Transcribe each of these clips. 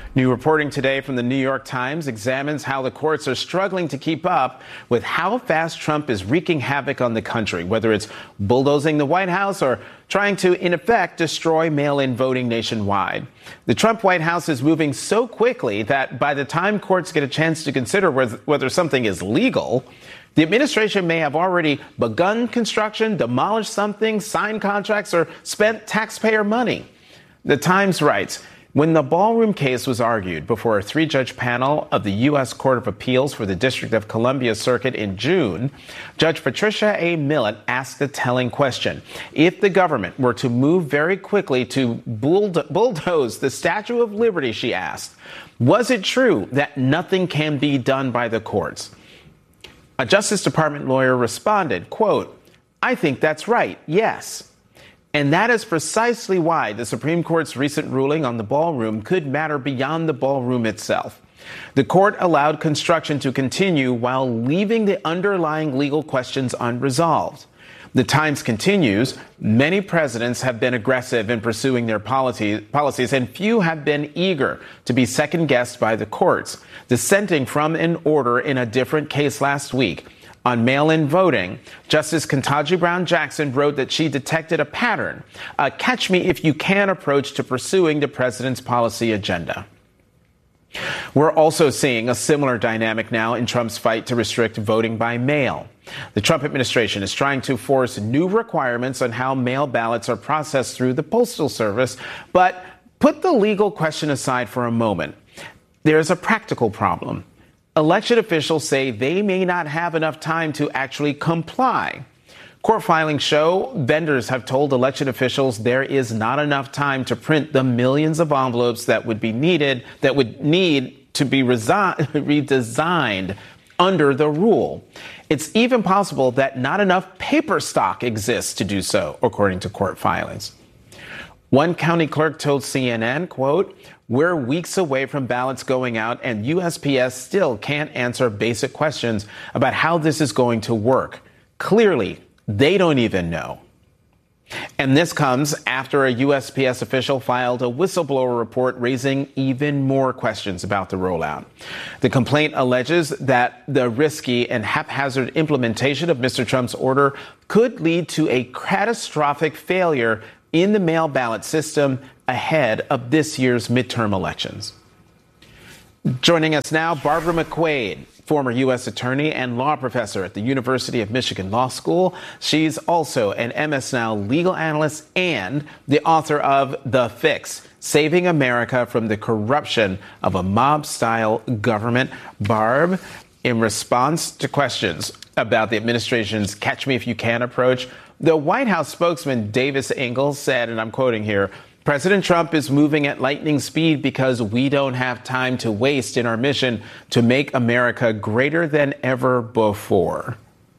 New reporting today from the New York Times examines how the courts are struggling to keep up with how fast Trump is wreaking havoc on the country, whether it's bulldozing the White House or trying to, in effect, destroy mail-in voting nationwide. The Trump White House is moving so quickly that by the time courts get a chance to consider whether something is legal, the administration may have already begun construction, demolished something, signed contracts, or spent taxpayer money. The Times writes, when the ballroom case was argued before a three-judge panel of the U.S. Court of Appeals for the District of Columbia Circuit in June, Judge Patricia A. Millett asked a telling question. If the government were to move very quickly to bulldoze the Statue of Liberty, she asked, was it true that nothing can be done by the courts? A Justice Department lawyer responded, quote, I think that's right, yes. And that is precisely why the Supreme Court's recent ruling on the ballroom could matter beyond the ballroom itself. The court allowed construction to continue while leaving the underlying legal questions unresolved. The Times continues, many presidents have been aggressive in pursuing their policies, and few have been eager to be second-guessed by the courts. Dissenting from an order in a different case last week, on mail-in voting, Justice Ketanji Brown Jackson wrote that she detected a pattern, a catch-me-if-you-can approach to pursuing the president's policy agenda. We're also seeing a similar dynamic now in Trump's fight to restrict voting by mail. The Trump administration is trying to force new requirements on how mail ballots are processed through the Postal Service, but put the legal question aside for a moment. There's a practical problem. Election officials say they may not have enough time to actually comply. Court filings show vendors have told election officials there is not enough time to print the millions of envelopes that would need to be redesigned under the rule. It's even possible that not enough paper stock exists to do so, according to court filings. One county clerk told CNN, quote, we're weeks away from ballots going out and USPS still can't answer basic questions about how this is going to work. Clearly, they don't even know. And this comes after a USPS official filed a whistleblower report raising even more questions about the rollout. The complaint alleges that the risky and haphazard implementation of Mr. Trump's order could lead to a catastrophic failure in the mail ballot system ahead of this year's midterm elections. Joining us now, Barbara McQuade, former U.S. attorney and law professor at the University of Michigan Law School. She's also an MS Now legal analyst and the author of The Fix, Saving America from the Corruption of a Mob-Style Government. Barb, in response to questions about the administration's catch-me-if-you-can approach, the White House spokesman Davis Ingalls said, and I'm quoting here, President Trump is moving at lightning speed because we don't have time to waste in our mission to make America greater than ever before.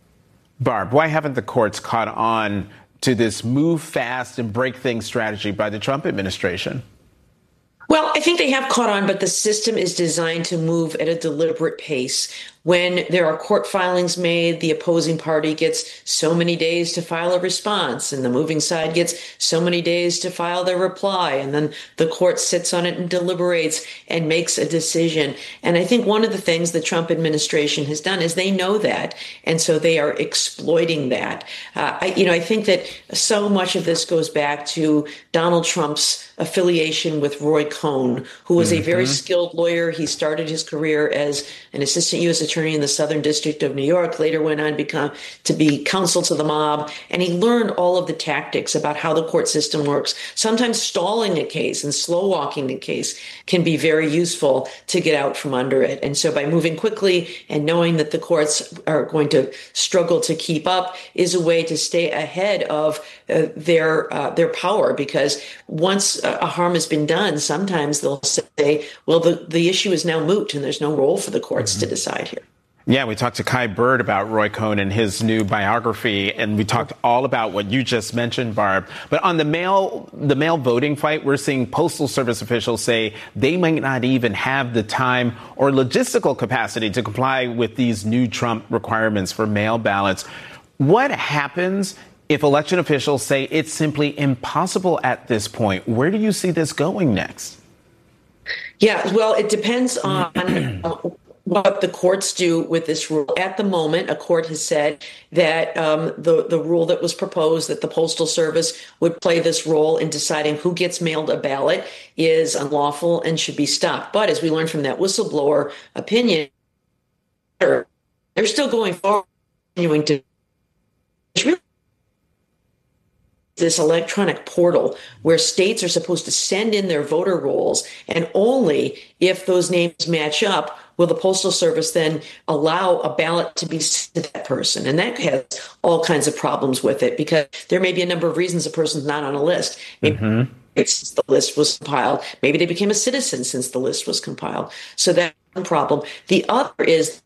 Barb, why haven't the courts caught on to this move fast and break things strategy by the Trump administration? Well, I think they have caught on, but the system is designed to move at a deliberate pace. When there are court filings made, the opposing party gets so many days to file a response, and the moving side gets so many days to file their reply, and then the court sits on it and deliberates and makes a decision. And I think one of the things the Trump administration has done is they know that, and so they are exploiting that. I think that so much of this goes back to Donald Trump's affiliation with Roy Cohn, who was a very skilled lawyer. He started his career as an assistant U.S. attorney in the Southern District of New York, later went on to be counsel to the mob, and he learned all of the tactics about how the court system works. Sometimes stalling a case and slow walking a case can be very useful to get out from under it. And so by moving quickly and knowing that the courts are going to struggle to keep up is a way to stay ahead of their power, because once a harm has been done, sometimes they'll say, well, the issue is now moot and there's no role for the courts to decide here. Yeah, we talked to Kai Bird about Roy Cohn and his new biography, and we talked all about what you just mentioned, Barb. But on the mail voting fight, we're seeing Postal Service officials say they might not even have the time or logistical capacity to comply with these new Trump requirements for mail ballots. What happens if election officials say it's simply impossible at this point? Where do you see this going next? Yeah, well, it depends on what the courts do with this rule. At the moment, a court has said that the rule that was proposed, that the Postal Service would play this role in deciding who gets mailed a ballot, is unlawful and should be stopped. But as we learned from that whistleblower opinion, they're still going forward, continuing to. This electronic portal where states are supposed to send in their voter rolls, and only if those names match up will the Postal Service then allow a ballot to be sent to that person. And that has all kinds of problems with it, because there may be a number of reasons a person's not on a list. Maybe since the list was compiled, maybe they became a citizen since the list was compiled. So that's one problem. The other is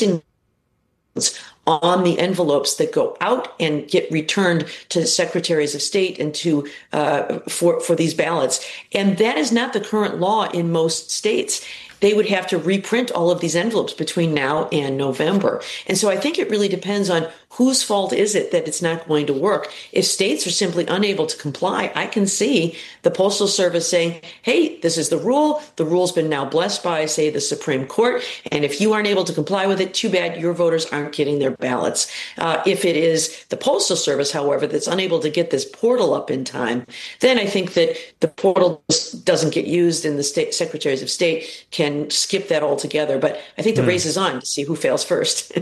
on the envelopes that go out and get returned to secretaries of state and to for these ballots. And that is not the current law in most states. They would have to reprint all of these envelopes between now and November. And so I think it really depends on whose fault is it that it's not going to work. If states are simply unable to comply, I can see the Postal Service saying, hey, this is the rule. The rule's been now blessed by, say, the Supreme Court. And if you aren't able to comply with it, too bad, your voters aren't getting their ballots. If it is the Postal Service, however, that's unable to get this portal up in time, then I think that the portal doesn't get used and the state secretaries of state can skip that altogether. But I think the race is on to see who fails first.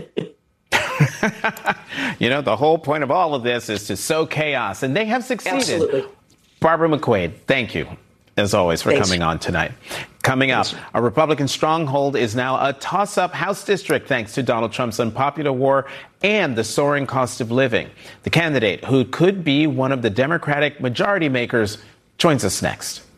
You know, the whole point of all of this is to sow chaos, and they have succeeded. Absolutely. Barbara McQuade, thank you, as always, for coming on tonight. Coming up, a Republican stronghold is now a toss-up House district thanks to Donald Trump's unpopular war and the soaring cost of living. The candidate, who could be one of the Democratic majority makers, joins us next.